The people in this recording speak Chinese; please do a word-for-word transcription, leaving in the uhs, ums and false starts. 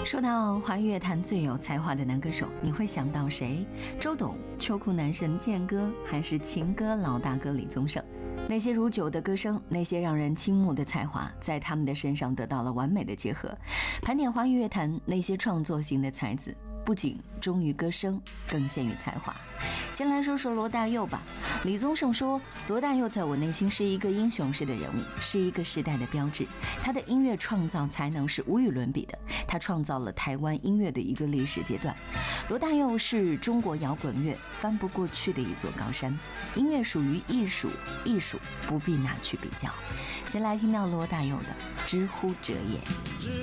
说到华语乐坛最有才华的男歌手，你会想到谁？周董、秋裤男神健哥，还是情歌老大哥李宗盛？那些如酒的歌声，那些让人倾慕的才华，在他们的身上得到了完美的结合。盘点华语乐坛那些创作型的才子，不仅忠于歌声，更陷于才华。先来说说罗大佑吧。李宗盛说，罗大佑在我内心是一个英雄式的人物，是一个时代的标志。他的音乐创造才能是无与伦比的，他创造了台湾音乐的一个历史阶段。罗大佑是中国摇滚乐翻不过去的一座高山，音乐属于艺术，艺术不必拿去比较。先来听到罗大佑的《知乎者也》。